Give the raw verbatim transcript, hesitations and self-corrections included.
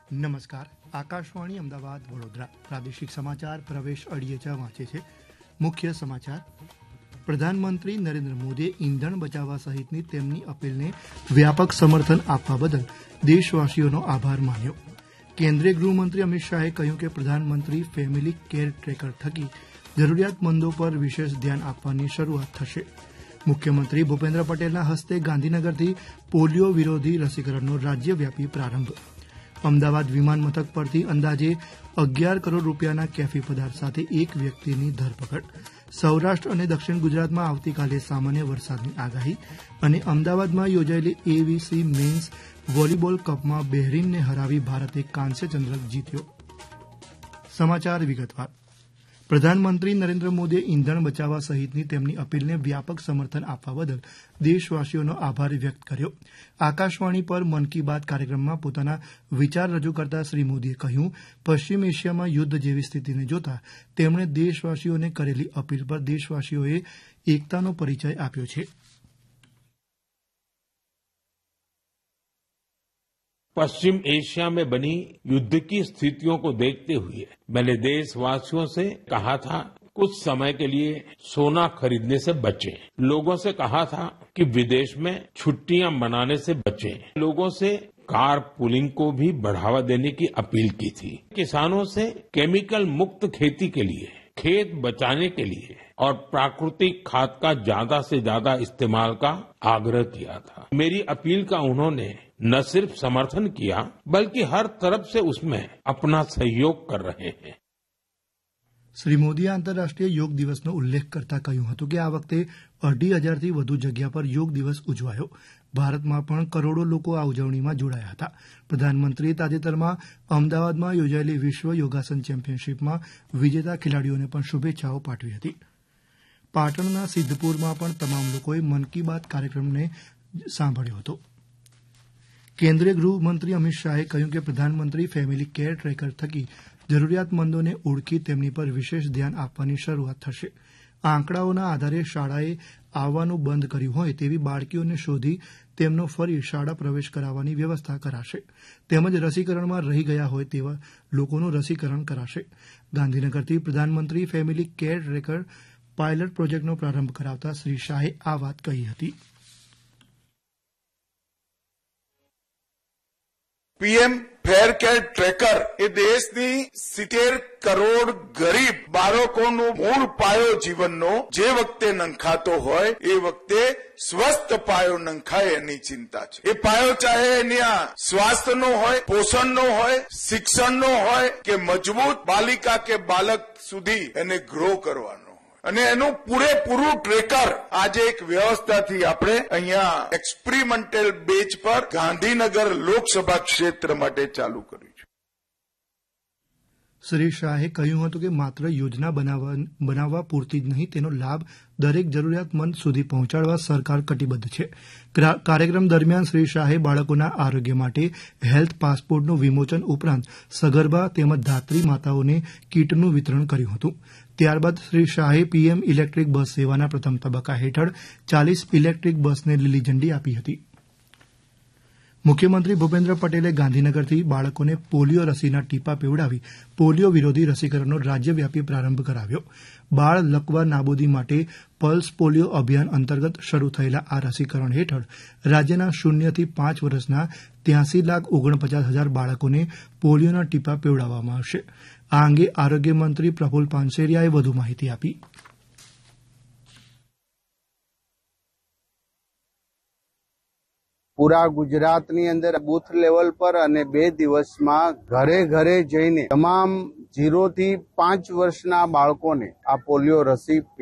નમસ્કાર. આકાશવાણી અમદાવાદ વડોદરા પ્રાદેશિક સમાચાર પ્રવેશ અડિયેચા વાંચે છે. મુખ્ય સમાચાર. પ્રધાનમંત્રી નરેન્દ્ર મોદીએ ઈંધણ બચાવવા સહિતની તેમની અપીલને વ્યાપક સમર્થન આપવા બદલ દેશવાસીઓનો આભાર માન્યો. કેન્દ્રીય ગૃહમંત્રી અમિત શાહે કહ્યું કે પ્રધાનમંત્રી ફેમિલી કેર ટ્રેકર થકી જરૂરિયાતમંદો પર વિશેષ ધ્યાન આપવાની શરૂઆત થશે. મુખ્યમંત્રી ભૂપેન્દ્ર પટેલના હસ્તે ગાંધીનગરથી પોલિયો વિરોધી રસીકરણનો રાજ્યવ્યાપી પ્રારંભ. અમદાવાદ વિમાન મથક પરથી અંદાજે અગિયાર કરોડ રૂપિયાના કેફી પદાર્થ સાથે એક વ્યક્તિની ધરપકડ. સૌરાષ્ટ્ર અને દક્ષિણ ગુજરાતમાં આવતીકાલે સામાન્ય વરસાદની આગાહી. અને અમદાવાદમાં યોજાયેલી એવીસી મેન્સ વોલીબોલ કપમાં બહેરીનને હરાવી ભારતે કાંસ્ય ચંદ્રક જીત્યો. સમાચાર વિગતવાર. પ્રધાનમંત્રી નરેન્દ્ર મોદીએ ઈંધણ બચાવવા સહિતની તેમની અપીલને વ્યાપક સમર્થન આપવા બદલ દેશવાસીઓનો આભાર વ્યક્ત કર્યો. આકાશવાણી પર મન કી બાત કાર્યક્રમમાં પોતાના વિચાર રજૂ કરતા શ્રી મોદીએ કહ્યું, પશ્ચિમ એશિયામાં યુદ્ધ જેવી સ્થિતિને જોતા તેમણે દેશવાસીઓને કરેલી અપીલ પર દેશવાસીઓએ એકતાનો પરિચય આપ્યો છે. पश्चिम एशिया में बनी युद्ध की स्थितियों को देखते हुए मैंने देशवासियों से कहा था कुछ समय के लिए सोना खरीदने से बचें. लोगों से कहा था कि विदेश में छुट्टियां मनाने से बचें. लोगों से कार पुलिंग को भी बढ़ावा देने की अपील की थी. किसानों से केमिकल मुक्त खेती के लिए, खेत बचाने के लिए और प्राकृतिक खाद का ज्यादा से ज्यादा इस्तेमाल का आग्रह किया था. मेरी अपील का उन्होंने न सिर्फ समर्थन किया बल्कि हर तरफ से उसमें अपना सहयोग कर रहे हैं. શ્રી મોદીએ આંતરરાષ્ટ્રીય યોગ દિવસનો ઉલ્લેખ કરતા કહ્યું હતું કે આ વખતે અઢી હજારથી વધુ જગ્યા પર યોગ દિવસ ઉજવાયો. ભારતમાં પણ કરોડો લોકો આ ઉજવણીમાં જોડાયા હતા. પ્રધાનમંત્રીએ તાજેતરમાં અમદાવાદમાં યોજાયેલી વિશ્વ યોગાસન ચેમ્પિયનશીપમાં વિજેતા ખેલાડીઓને પણ શુભેચ્છાઓ પાઠવી હતી. પાટણના સિદ્ધપુરમાં પણ તમામ લોકોએ મન કી બાત કાર્યક્રમને સાંભળ્યો હતો. કેન્દ્રીય ગૃહમંત્રી અમિત શાહે કહ્યું કે પ્રધાનમંત્રી ફેમિલી કેર ટ્રેકર થકી જરૂરિયાતમંદોને ઓળખી તેમની પર વિશેષ ધ્યાન આપવાની શરૂઆત થશે. આંકડાઓના આધારે શાળાએ આવવાનું બંધ કર્યું હોય તેવી બાળકીઓને શોધી તેમનો ફરી શાળા પ્રવેશ કરાવવાની વ્યવસ્થા કરાશે. તેમજ રસીકરણમાં રહી ગયા હોય તેવા લોકોનું રસીકરણ કરાશે. ગાંધીનગરથી પ્રધાનમંત્રી ફેમિલી કેર ટ્રેકર પાયલટ પ્રોજેક્ટનો પ્રારંભ કરાવતા શ્રી શાહે આ વાત કહી હતી. પીએમ ફેર કેર ટ્રેકર એ દેશની સિત્તેર કરોડ ગરીબ બાળકોનો મૂળ પાયો જીવનનો જે વખતે નંખાતો હોય એ વખતે સ્વસ્થ પાયો નંખાય એની ચિંતા છે. એ પાયો ચાહે એના સ્વાસ્થ્યનો હોય, પોષણનો હોય, શિક્ષણનો હોય કે મજબૂત બાલિકા કે બાળક સુધી એને ગ્રો કરવાનો અને એનું પૂરેપૂરું ટ્રેકર આજે એક વ્યવસ્થાથી આપણે અહીંયા એક્સપેરિમેન્ટલ બેઝ પર ગાંધીનગર લોકસભા ક્ષેત્ર માટે ચાલુ કર્યું છે. શ્રી શાહે કહ્યું હતું કે માત્ર યોજના બનાવવા બનાવવા પૂરતી જ નહીં, તેનો લાભ દરેક જરૂરિયાતમંદ સુધી પહોંચાડવા સરકાર કટિબદ્ધ છે. કાર્યક્રમ દરમિયાન શ્રી શાહે બાળકોના આરોગ્ય માટે હેલ્થ પાસપોર્ટનું વિમોચન ઉપરાંત સગર્ભા તેમજ ધાત્રી માતાઓને કીટનું વિતરણ કર્યું હતું. ત્યારબાદ શ્રી શાહે પીએમ ઇલેક્ટ્રિક બસ સેવાના પ્રથમ તબક્કા હેઠળ ચાલીસ ઇલેક્ટ્રિક બસને લીલી ઝંડી આપી હતી. મુખ્યમંત્રી ભૂપેન્દ્ર પટેલે ગાંધીનગરથી બાળકોને પોલિયો રસીના ટીપા પીવડાવી પોલિયો વિરોધી રસીકરણનો રાજ્યવ્યાપી પ્રારંભ કરાવ્યો. બાળ લકવા નાબૂદી માટે પલ્સ પોલિયો અભિયાન અંતર્ગત શરૂ થયેલા આ રસીકરણ હેઠળ રાજ્યના શૂન્યથી પાંચ વર્ષના ત્યાસી લાખ ઓગણપચાસ હજાર બાળકોને પોલિયોના ટીપા પીવડાવવામાં આવશે. આ અંગે આરોગ્ય મંત્રી પ્રફુલ પાનસેરિયાએ વધુ માહિતી આપી. પૂરા ગુજરાતની અંદર બૂથ લેવલ પર અને બે દિવસમાં ઘરે ઘરે જઈને તમામ ઝીરો થી પાંચ વર્ષના બાળકોને આ પોલિયો રસી